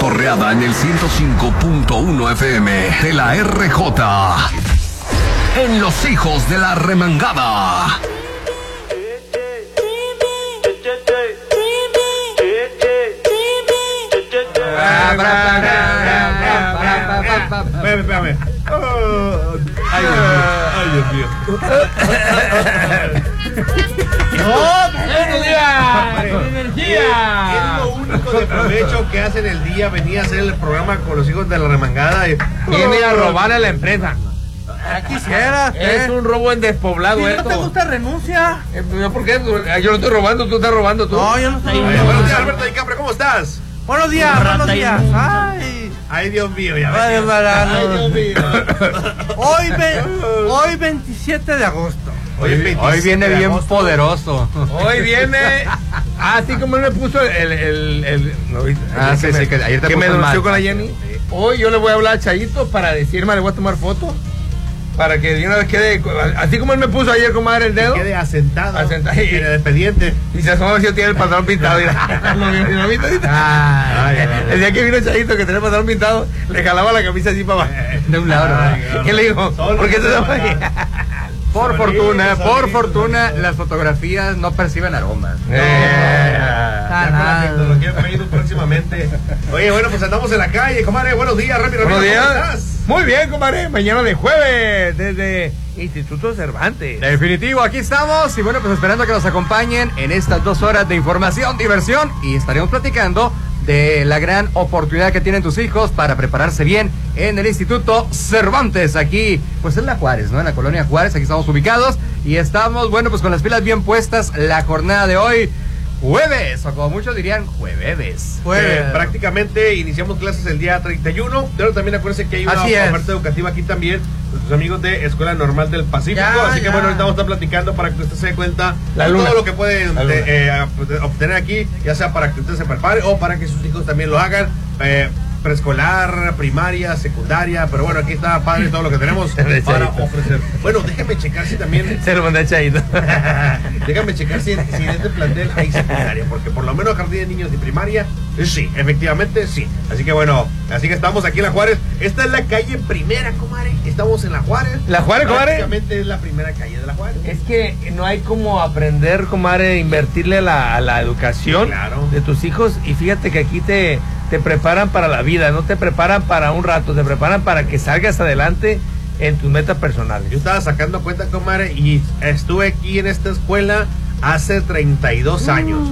cotorreada en el 105.1 FM de la RJ. En Los Hijos de la Remangada. Espérame. Ay, Dios mío. ¡Buenos días! ¡Energía! Es lo único de provecho que hace en el día. Venía a hacer el programa con Los Hijos de la Remangada. Viene a robar a la empresa. Quisiera. Es un robo en despoblado Si esto. no te gusta, renuncia. ¿Por qué? Yo no estoy robando, tú estás robando tú. No, yo no estoy. Buenos días, Alberto DiCaprio, ¿cómo estás? Buenos días, buenos días. Ay, Dios mío, ya Ay, ves. marano. Ay, Dios mío. Hoy 27 de agosto. Hoy viene de bien agosto. poderoso. Hoy viene, así como él me puso Sí, que ayer te que me puso denunció mal. con la Jenny. Hoy yo le voy a hablar a Chayito para decirme, le voy a tomar foto. Para que de una vez quede, así como él me puso ayer, comadre, el dedo. Quede asentado. Asentado. En el expediente. Y se asoma si yo tiene el pantalón pintado. ¿Lo viste ahorita? Ay, El día que vino Chayito, que tenía el pantalón pintado, le jalaba la camisa así para abajo. De un lado. ¿Y qué le dijo? ¿Por qué te da Por fortuna, las fotografías no perciben aromas. Ya con la tecnología Facebook próximamente. Oye, bueno, pues andamos en la calle, comadre. Buenos días, rápido. Buenos ¿Cómo días. estás? Muy bien, comadre. Mañana de jueves, desde Instituto Cervantes. Definitivo, aquí estamos. Y bueno, pues esperando que nos acompañen en estas 2 horas de información, diversión. Y estaremos platicando de la gran oportunidad que tienen tus hijos para prepararse bien en el Instituto Cervantes, aquí, pues en la Juárez, ¿no? En la colonia Juárez, aquí estamos ubicados y estamos, bueno, pues con las pilas bien puestas la jornada de hoy, jueves, o como muchos dirían, jueves. Prácticamente iniciamos clases el día 31, pero también acuérdense que hay una Así es. oferta educativa aquí también, nuestros amigos de Escuela Normal del Pacífico, así que bueno, ahorita vamos a estar platicando para que usted se dé cuenta La de luna. todo lo que puede obtener aquí, ya sea para que usted se prepare o para que sus hijos también lo hagan, preescolar, primaria, secundaria, pero bueno, aquí está padre todo lo que tenemos para ofrecer. Bueno, déjeme checar si también Se lo mandé a Chayito. déjame checar si en este plantel hay secundaria, porque por lo menos jardín de niños de primaria, sí, efectivamente sí. Así que bueno, así que estamos aquí en la Juárez. Esta es la calle primera, comadre. Estamos en la Juárez. ¿La Juárez, comadre? Prácticamente es la primera calle de la Juárez. Es que no hay como aprender, comadre, invertirle a la educación Claro. de tus hijos. Y fíjate que aquí te preparan para la vida, no te preparan para un rato, te preparan para que salgas adelante en tus metas personales. Yo estaba sacando cuenta, comadre, y estuve aquí en esta escuela hace 32 años.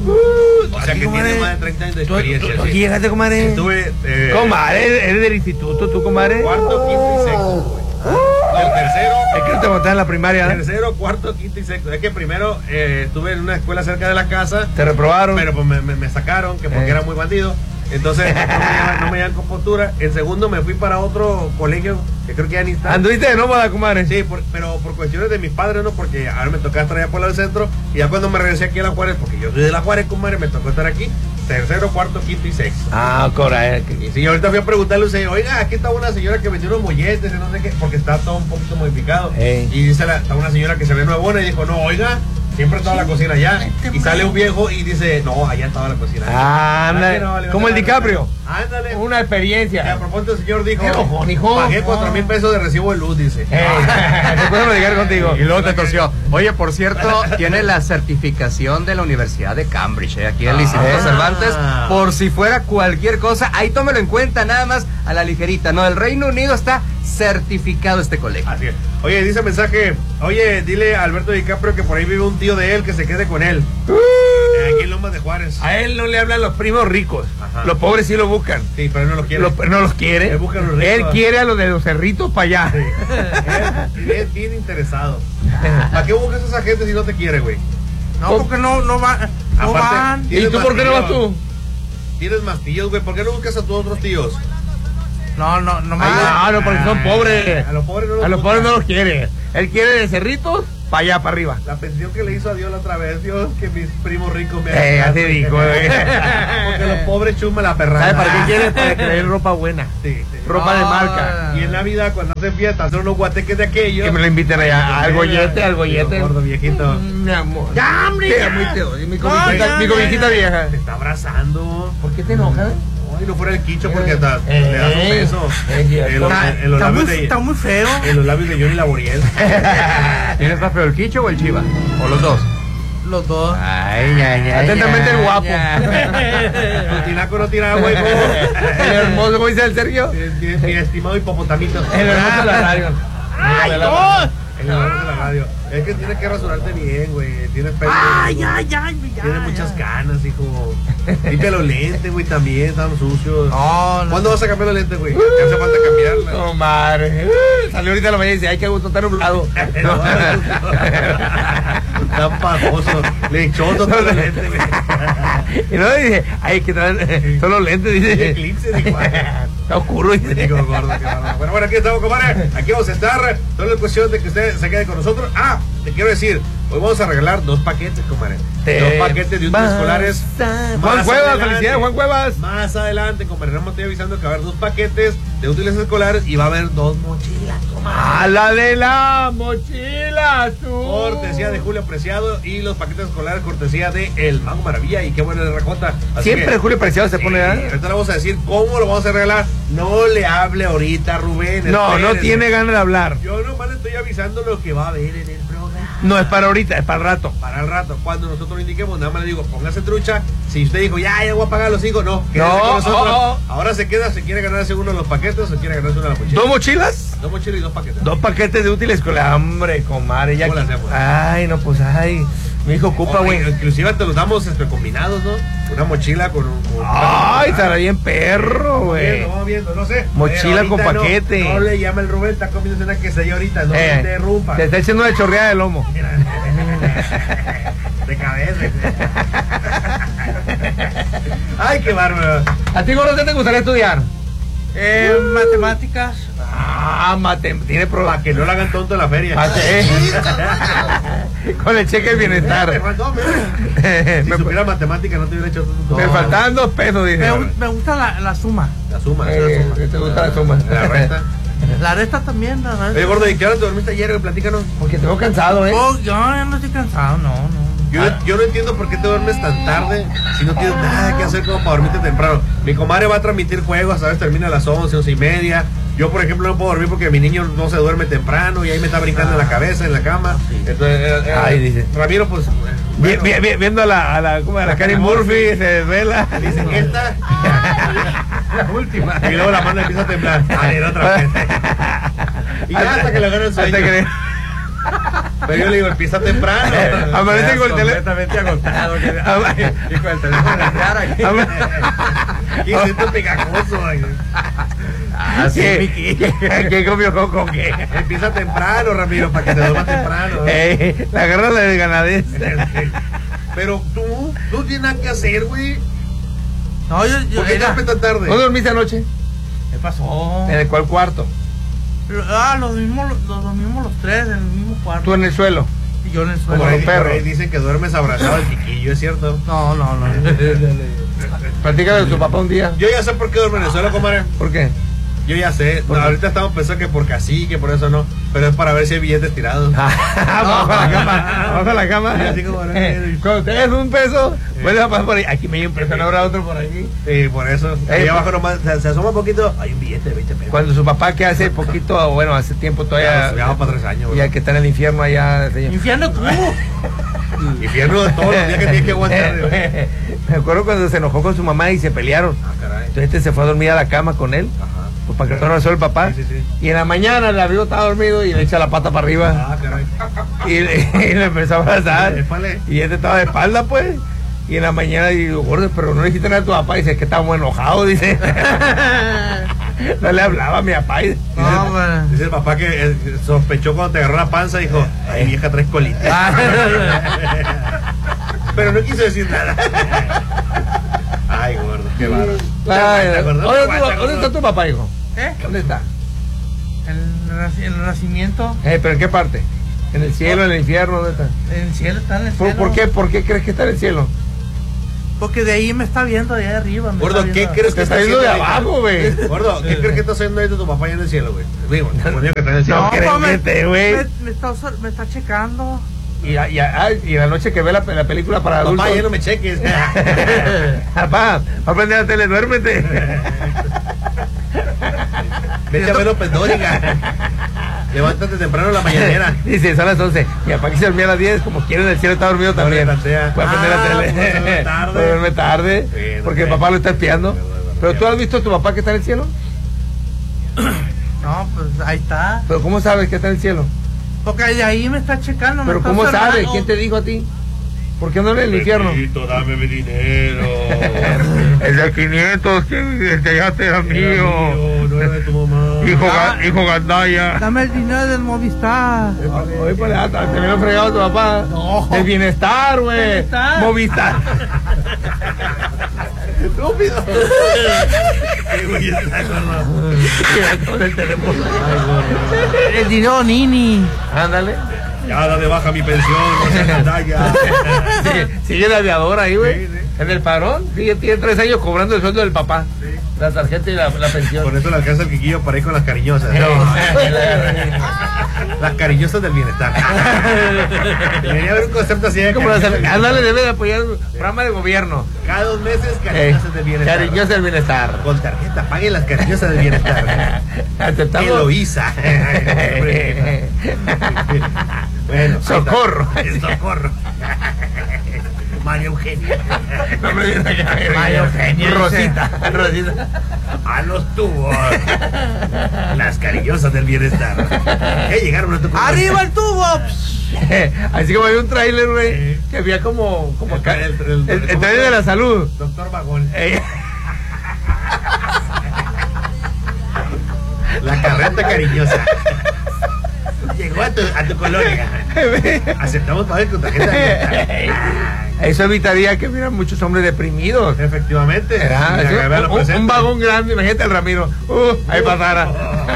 O sea que comadre, tiene más de 30 años de ¿Tú experiencia. aquí sí. llegaste, comadre? Estuve Comadre, ¿eres del instituto tú, comadre? cuarto, quinto y sexto. El tercero. Es que no te montaste en la primaria, ¿eh? Tercero, cuarto, quinto y sexto. Es que primero estuve en una escuela cerca de la casa, Te reprobaron. pero pues me sacaron, que porque era muy bandido. Entonces no me llevan con postura. En segundo me fui para otro colegio, que creo que ya ni está. ¿Anduviste de nómada, comadre? Sí, pero por cuestiones de mis padres, ¿no? Porque ahora me tocaba estar allá por el centro. Y ya cuando me regresé aquí a la Juárez, porque yo soy de la Juárez, comadre, me tocó estar aquí. Tercero, cuarto, quinto y sexto. Ah, comadre. Y sí, ahorita fui a preguntarle, oiga, aquí está una señora que vendió unos molletes, y no sé qué, porque está todo un poquito modificado. Ey. Y dice está una señora que se ve nuevona y dijo, no, oiga, siempre estaba la cocina allá. Y sale un viejo y dice, no, allá estaba la cocina. Ándale. No, vale, Como el vale, DiCaprio. Ándale. Una Y a experiencia. propósito, el señor dijo, Qué ojón, hijo. pagué 4,000 pesos de recibo de luz, dice. Te puedo platicar contigo. Y luego te tosió. Oye, por cierto, tiene la certificación de la Universidad de Cambridge, aquí en el Instituto Cervantes. Por si fuera cualquier cosa, ahí tómelo en cuenta, nada más a la ligerita. No, el Reino Unido está certificado este colegio. Así es. Oye, dice mensaje, oye, dile a Alberto DiCaprio que por ahí vive un tío de él que se quede con él. Aquí en Lomas de Juárez. A él no le hablan los primos ricos. Ajá. Los pobres sí lo buscan. Sí, pero él no lo quiere. No los quiere. Él busca a los ricos. Él quiere a los de los cerritos para allá. Él es bien interesado. ¿Para qué buscas a esa gente si no te quiere, güey? No, porque no van. No Aparte, van. ¿Y tienes tú por qué no más vas tíos. tú? Tienes más tíos, güey. ¿Por qué no buscas a tus otros tíos? No Ah, no, porque son pobres. A los pobres no los A los busca. pobres no los quiere. Él quiere de cerritos para allá, para arriba. La pensión que le hizo a Dios la otra vez, Dios, que mis primos ricos me Así dijo, Porque los pobres chuman la perrada. ¿Sabes para qué quiere? Para que le den ropa buena. Sí. Ropa de marca. Y en Navidad, cuando hacen fiesta, hacen unos guateques de aquello. Que me lo inviten allá. Al gollete, al gollete. Gordo viejito. Mi amor. Ya, hombre, Te ya. amo y te odio. Mi No, cobijita, ya, mi ya, cobijita ya. vieja. Te está abrazando. ¿Por qué te enojas? Ay, no fuera el quicho porque hasta le das un beso. En los labios de... Está muy feo. En los labios de Johnny Laboriel. ¿Tienes más feo el quicho o el chiva? ¿O los dos? Los dos. Ay, Atentamente el guapo. No tinaco, no tira, güey. El hermoso, ¿cómo dice el Sergio? Mi estimado hipopotamito. El hermoso de la radio. ¡Ay, no! El hermoso de la radio. Es que tienes que rasurarte bien, güey. Tienes pelo. ¡Ay, Tienes muchas canas, hijo. Limpia los lentes, güey, también. Están sucios. No. ¿Cuándo vas a cambiar los lentes, güey? Te hace falta cambiarla. No, madre. Salió ahorita a la mañana y dice, ay, qué gusto estar nublado. Tan pajoso. Lechoso todos los lentes, güey. Y luego dice, ay, que traen todos los lentes, dice. Eclipse, dijo. Está oscuro, dice. Digo, gordo, qué bárbaro. Bueno, aquí estamos, compadre. Aquí vamos a estar. Solo es cuestión de que usted se quede con nosotros. Ah, te quiero decir, hoy vamos a regalar 2 paquetes, compadre. 2 paquetes de útiles escolares. Juan Cuevas, felicidades, Juan Cuevas. Más adelante, compadre, no me estoy avisando que va a haber 2 paquetes de útiles escolares y va a haber 2 mochilas, compadre. A la de la mochila, tú. Cortesía de Julio Preciado y los paquetes escolares cortesía de El Mago Maravilla y qué bueno de Rajota. Siempre que, Julio Preciado se pone, ahorita le vamos a decir cómo lo vamos a regalar. No le hable ahorita, Rubén. No, espérense. no tiene ganas de hablar. Yo nomás le estoy avisando lo que va a haber en el programa. No es para ahorita, es para el rato. Para el rato, cuando nosotros lo indiquemos, nada más le digo, póngase trucha. Si usted dijo, ya voy a pagar a los hijos, no, quédese con nosotros. Ahora se queda, se quiere ganarse uno de los paquetes o quiere ganarse una de las mochilas. ¿2 mochilas? 2 mochilas y 2 paquetes. 2 paquetes de útiles escolares. Hombre, comadre, ya. ¿Cómo le hacemos? Ay, no, pues, ay. Mi hijo ocupa, güey. Inclusive te los damos combinados, ¿no? Una mochila con un... Ay, estará bien perro, güey. Vamos viendo, no sé. Mochila con paquete. No le llama el Rubén, está comiendo una quesadilla ahorita, no te interrumpa. Te está echando una chorreada de lomo. Mira, de cabeza. Ay, qué bárbaro. ¿A ti, gordo, qué te gustaría estudiar? Matemáticas. Tiene Para que no le hagan tonto en la feria. Con el cheque del bienestar. Me faltó, si supiera matemática no te hubiera hecho tonto. Me faltaban 2 pesos, dice. Me gusta la suma. La suma, ¿Te gusta la suma? La resta. La resta también, la resta. Oye, gordo, ¿y qué hora te dormiste ayer? Platícanos. Porque te veo cansado, Oh, yo ya no estoy cansado, no. Yo no entiendo por qué te duermes tan tarde si no tienes nada que hacer como para dormirte temprano. Mi comadre va a transmitir juegos, a veces termina a las 11, 11:30. Yo, por ejemplo, no puedo dormir porque mi niño no se duerme temprano y ahí me está brincando en la cabeza, en la cama. Entonces, ay, dice. Ramiro, pues... Bueno, viendo a la Karen Murphy, se desvela. Dice, ¿qué está? La última. Y luego la mano empieza a temblar. A ver, otra vez. Y ya hasta que le gana el sueño. Pero yo le digo, empieza temprano. Amanece con el teléfono. Completamente agotado. Y con el teléfono en la cara. Y siento pegajoso. Así, ¿qué comió con qué? Empieza temprano, Ramiro, para que te duermas temprano. La agarra la de ganadez. Pero tú tienes nada que hacer, güey. No, ¿Por qué te duermes tan tarde? ¿No dormiste anoche? ¿Qué pasó? ¿En el cuál cuarto? Los dormimos los 3 en el mismo cuarto. ¿Tú en el suelo? Y yo en el suelo. Como los perros. Dicen que duermes abrazado al chiquillo, ¿es cierto? No. Platícale de tu papá un día. Yo ya sé por qué duerme en el suelo, comadre. ¿Por qué? Yo ya sé. No, ahorita estamos pensando que porque así, que por eso no. Pero es para ver si hay billetes tirados. Abajo la cama. Abajo la cama. Así como, cuando tengas $1, vuelve a pasar por ahí. Aquí me hay un peso, no habrá otro por aquí. Sí, por eso. Ahí abajo nomás se asoma un poquito. Hay un billete de 20 pesos. Cuando su papá, que hace poquito, bueno, hace tiempo todavía. Ya va para 3 años, ya que está en el infierno allá, señor. ¿Infierno tú? Infierno de todos los días que tienes que aguantar. Me acuerdo cuando se enojó con su mamá y se pelearon. Caray. Entonces se fue a dormir a la cama con él. Ajá. Pues para que no razó el papá. Sí. Y en la mañana el abrigo estaba dormido y le echa la pata para arriba. Caray. Y le empezó a abrazar. Espale. Y este estaba de espalda, pues. Y en la mañana digo, gordo, pero no le dijiste nada a tu papá. Dice, es que estaba muy enojado, dice. No le hablaba a mi papá. Dice el papá que sospechó cuando te agarró la panza. Dijo, ay, vieja, traes colita. Pero no quiso decir nada. Ay, gordo, qué bárbaro. ¿Dónde está tu papá, hijo? ¿Dónde está? El nacimiento. ¿Pero en qué parte? ¿En el cielo, en el infierno? ¿Dónde está? En el cielo, está en el cielo. ¿Por qué crees que está en el cielo? Porque de ahí me está viendo, de ahí arriba. Gordo, ¿qué crees que está viendo de abajo, güey? Gordo, ¿qué crees que está haciendo ahí de tu papá allá en el cielo, güey? Digo, que está en el cielo. No, créete, güey. Me está checando. Y la noche que ve la película para adultos. Papá, ya no me cheques. Papá, va a prender la tele, duérmete. Vete a ver López Dóriga. Levántate temprano en la mañanera. Dice, son las 11. Mi papá que se dormía a las 10, como quiere en el cielo está dormido también. Voy a prender la tele. Voy a verme tarde. Porque el papá lo está espiando. Pero tú has visto a tu papá que está en el cielo. No, pues ahí está. Pero ¿cómo sabes que está en el cielo? Porque de ahí me está checando. Pero ¿cómo sabes? ¿Quién te dijo a ti? ¿Por qué no en el infierno? Dame mi dinero. El de 500 que entregaste era mío. No era de tu mamá. Hijo Gandaya. Dame el dinero del Movistar. Oye, pues te me lo fregado tu papá. No. El bienestar, güey. Movistar. Estúpido. Qué güey está con el teléfono. El dinero Nini. Ándale. Ya da de baja mi pensión, no seas gandalla. Sigue el aviador ahí, güey. Sí, sí. En el parón. Tiene 3 años cobrando el sueldo del papá. Sí. La tarjeta y la pensión. Por eso le alcanza el Quiquillo para ir con las cariñosas. Las cariñosas del bienestar. Debería haber un concepto así de Como ándale, debe de apoyar un programa de gobierno. cada 2 meses cariñosas del bienestar. Cariñosas del bienestar. Con tarjeta, pague las cariñosas del bienestar. Aceptamos. Eloísa. Bueno, Socorro. Socorro. María Eugenia. María Eugenia. Rosita. A los tubos. Las cariñosas del bienestar. Ya llegaron a tu comercio. ¡Arriba el tubo! Así como había un tráiler, güey, que había como el tráiler de la salud. Doctor Vagón. La carreta cariñosa. Llegó a tu colonia. Aceptamos pagar con tarjeta de bienestar. Eso evitaría que hubieran muchos hombres deprimidos. Efectivamente. Un vagón grande, imagínate al Ramiro. Ahí pasara.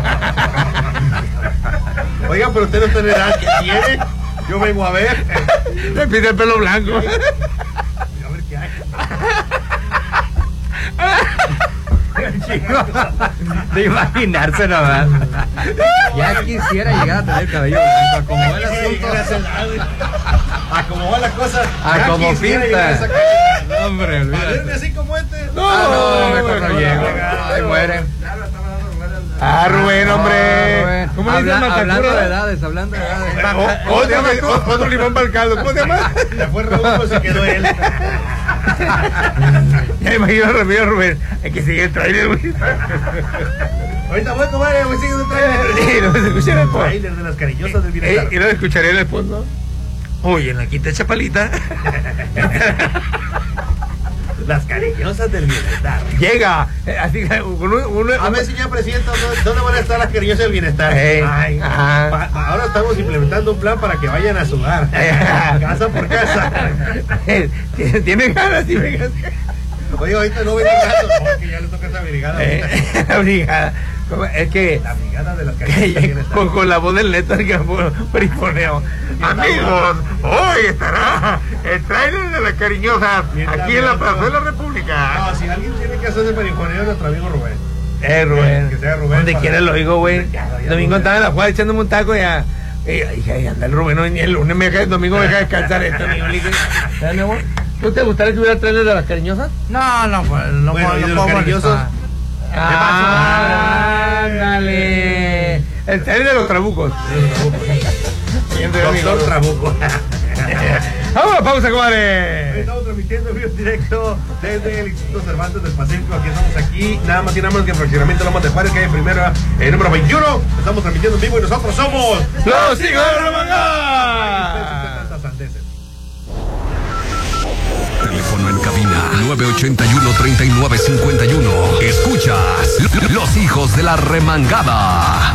Oiga, pero usted no tiene edad que tiene. Yo vengo a ver. Le pide el pelo blanco. A ver qué hay. De imaginarse nomás. Ya quisiera llegar a tener cabello blanco. Como va el asunto. A como va la cosa. A ya como quisiera pinta. llegar a esa calle. No, hombre, A olvídate. verme así como este. No, mejor no llego. Ahí muere. Rubén, hombre. ¿Cómo hablando de edades, hablando de edades. Otro limón para el caldo. ¿Cómo se llama? Ya fue Raúl, se quedó él. Ya imagino a Ramiro Rubén. Hay que seguir el trailer, güey. Ahorita voy a comer, voy a seguir un trailer. Sí, no se escucha el fondo. Trailer de las cariñosas del bienestar. Y lo escucharé en el fondo. Oye, en la quinta Chapalita. Las cariñosas del bienestar. Llega. Así, A ver, señor presidente, ¿dónde van a estar las cariñosas del bienestar? Ay, ahora estamos implementando un plan para que vayan a sudar. Casa por casa. Tiene ganas y venga. Oye, ahorita no ven gato. No, que ya le toca esa brigada. La brigada. Es que La brigada de las cariñosas del bienestar. con la voz del neto que perifoneo. Amigos, hoy estará el trailer de las cariñosas aquí en la Plaza de la República. No, si alguien tiene que hacerse perifoneo es nuestro amigo Rubén. Rubén. Que sea Rubén. Donde quiera lo oigo, güey. Domingo estaba en la Juárez echándome un taco y ya. Y anda el Rubén, ni el lunes el domingo me deja descansar esto, amigo. ¿Tú te gustaría que hubiera el trailer de las cariñosas? No, pues no Bueno, ¿y de los puedo cariñosos? molestar. Ándale. El trailer de los trabucos. Doctor Trabuco. Vamos a pausa, comadre. Estamos transmitiendo en vivo directo desde el Instituto Cervantes del Pacífico. Aquí estamos aquí, nada más y nada menos que próximamente Lomas de Juárez, que hay en primera, número 21. Estamos transmitiendo en vivo y nosotros somos ¡Los hijos de la mangá! Teléfono en cabina 981-3951. Escuchas Los Hijos de la Remangada.